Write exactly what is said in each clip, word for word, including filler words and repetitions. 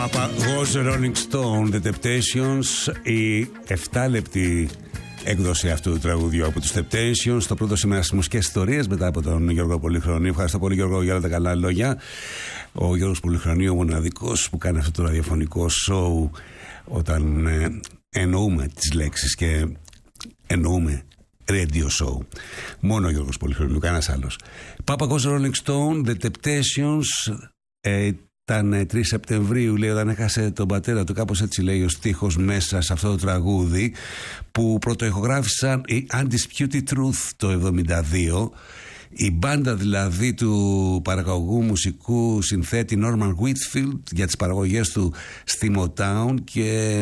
Απαγός Rolling Stone, The Temptations, η εφτάλεπτη έκδοση αυτού του τραγουδιού από τους Temptations, το πρώτο σήμερα στις μουσικές ιστορίες μετά από τον Γιώργο Πολυχρονίου. Ευχαριστώ πολύ, Γιώργο, για όλα τα καλά λόγια. Ο Γιώργος Πολυχρονίου, ο μοναδικός που κάνει αυτό το ραδιοφωνικό show όταν ε, εννοούμε τις λέξεις και εννοούμε radio show. Μόνο ο Γιώργος Πολυχρονίου, κανένας άλλος. Πάπακος Rolling Stone, The Temptations, ε, ήταν τρεις Σεπτεμβρίου, λέει, όταν έχασε τον πατέρα του, κάπως έτσι λέει ο στίχος μέσα σε αυτό το τραγούδι, που πρωτοεχογράφησαν οι Undisputed Truth το εβδομήντα δύο. Η μπάντα δηλαδή του παραγωγού μουσικού συνθέτη Norman Whitfield για τις παραγωγές του στη Motown, και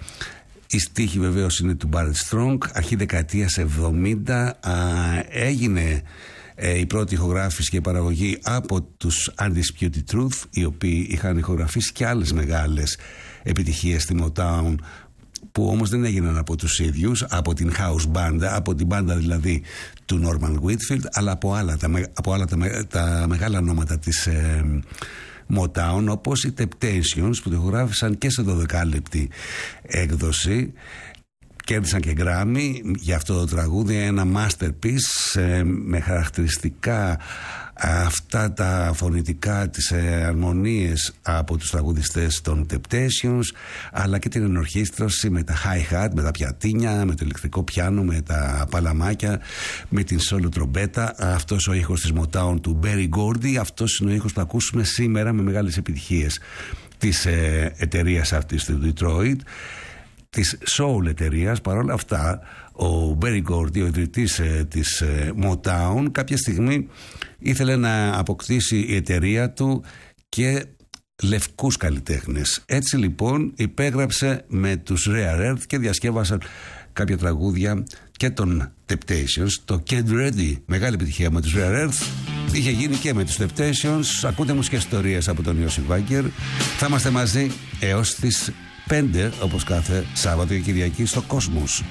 η στίχη βεβαίως είναι του Barrett Strong. Αρχή δεκαετίας εβδομήντα α, έγινε ε, η πρώτη ηχογράφηση και η παραγωγή από τους Undisputed Truth, οι οποίοι είχαν ηχογραφήσει και άλλες μεγάλες επιτυχίες στη Motown, που όμως δεν έγιναν από τους ίδιους, από την house band, από την μπάντα δηλαδή του Norman Whitfield, αλλά από άλλα τα, από άλλα τα, τα μεγάλα ονόματα της ε, Motown, όπως οι Temptations, που το ηχογράφησαν και σε δωδεκάλεπτη έκδοση. Κέρδισαν και Grammy για αυτό το τραγούδι, ένα masterpiece ε, με χαρακτηριστικά αυτά τα φωνητικά, τις ε, αρμονίες από τους τραγουδιστές των Temptations, αλλά και την ενορχήστρωση με τα hi-hat, με τα πιατίνια, με το ηλεκτρικό πιάνο, με τα παλαμάκια, με την solo τρομπέτα. Αυτός ο ήχος της Motown του Berry Gordy, αυτός είναι ο ήχος που θα ακούσουμε σήμερα με μεγάλες επιτυχίες της ε, εταιρείας αυτής του Detroit, της soul εταιρείας. Παρόλα αυτά, ο Berry Gordy, ο ιδρυτής ε, της ε, Motown, κάποια στιγμή ήθελε να αποκτήσει η εταιρεία του και λευκούς καλλιτέχνες. Έτσι λοιπόν υπέγραψε με τους Rare Earth και διασκεύασαν κάποια τραγούδια και των Temptations. Το Get Ready, μεγάλη επιτυχία με τους Rare Earth, είχε γίνει και με τους Temptations. Ακούτε μουσικές ιστορίες από τον Ιώση Βάγκερ. Θα είμαστε μαζί έως τις πέντε, όπως κάθε Σάββατο και Κυριακή στο Κόσμος.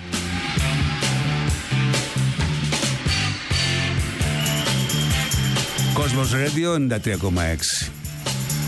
Κόσμος Radio ενενήντα τρία κόμμα έξι.